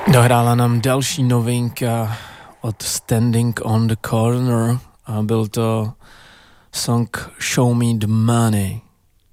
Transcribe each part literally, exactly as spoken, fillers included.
Dohrála nám další novinka od Standing on the Corner a byl to song Show Me the Money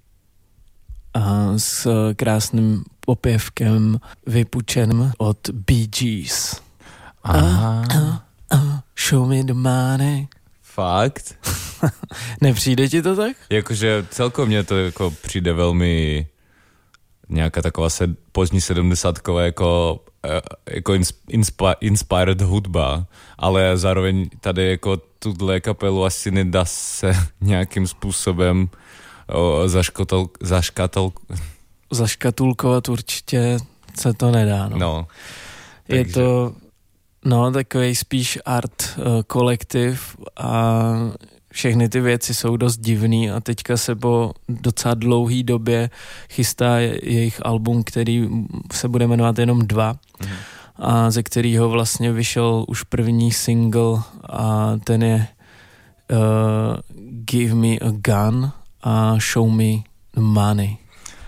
a s krásným popěvkem vypučeným od Bee Gees. Aha. Uh, uh, uh, show me the money. Fakt? Nepřijde ti to tak? Jakože celkom mně to jako přijde velmi nějaká taková sed, pozdní sedmdesátková jako, jako inspa, inspired hudba, ale zároveň tady jako tuhle kapelu asi nedá se nějakým způsobem o, zaškotal, zaškatal... Zaškatulkovat určitě se to nedá. No. no Je takže... to no takový spíš art uh, kolektiv a všechny ty věci jsou dost divný a teďka se po docela dlouhý době chystá jejich album, který se bude jmenovat jenom Dva mm. a ze kterého vlastně vyšel už první single a ten je uh, Give Me a Gun a Show Me the Money.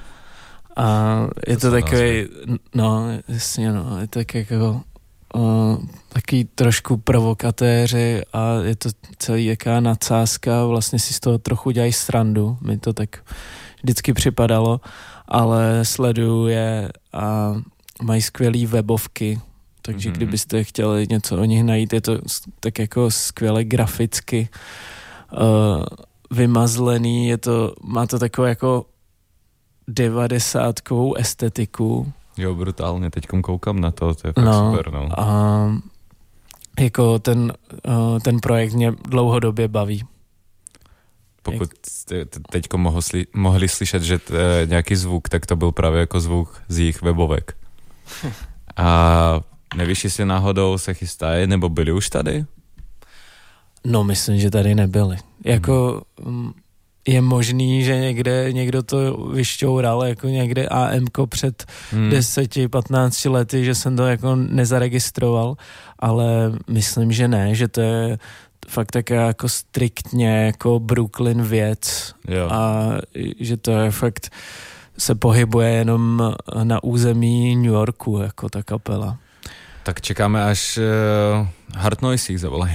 A je to, to takový, no jasně no, je to tak jako Uh, taky trošku provokatéři a je to celý jaká nadsázka, vlastně si z toho trochu dělají srandu, mi to tak vždycky připadalo, ale sleduju je a mají skvělý webovky, takže mm-hmm. kdybyste chtěli něco o nich najít, je to tak jako skvěle graficky uh, vymazlený, je to, má to takovou jako devadesátkovou estetiku. Jo, brutálně, teďkom koukám na to, to je fakt no, super, no. A jako ten, uh, ten projekt mě dlouhodobě baví. Pokud jste teďko mohli, sli- mohli slyšet, že t, nějaký zvuk, tak to byl právě jako zvuk z jejich webovek. A nevíš, jestli náhodou se chystají, nebo byli už tady? No, myslím, že tady nebyli. Jako... Hmm. Je možný, že někde někdo to vyšťoural, jako někde AMko před hmm. deseti patnácti lety, že jsem to jako nezaregistroval, ale myslím, že ne, že to je fakt tak jako striktně jako Brooklyn věc jo. A že to je fakt se pohybuje jenom na území New Yorku, jako ta kapela. Tak čekáme, až uh, Hard Noise jich zavolají.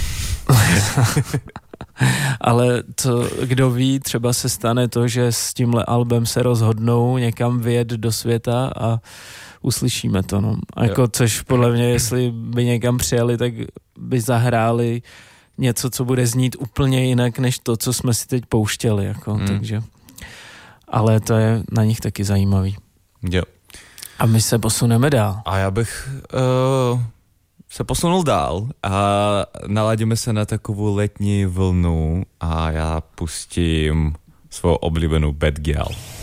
Ale to, kdo ví, třeba se stane to, že s tímhle albem se rozhodnou někam vyjet do světa a uslyšíme to, no. A jako, což podle mě, jestli by někam přijeli, tak by zahráli něco, co bude znít úplně jinak, než to, co jsme si teď pouštěli, jako, hmm. takže. Ale to je na nich taky zajímavý. Jo. A my se posuneme dál. A já bych... Uh... se posunul dál a naladíme se na takovou letní vlnu a já pustím svou oblíbenou Bad Gal.